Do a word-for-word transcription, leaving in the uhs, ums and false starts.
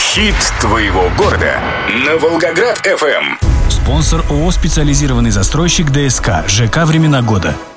Хит твоего города на Волгоград эф эм. Спонсор ООО «Специализированный застройщик ДСК», ЖК «Времена года».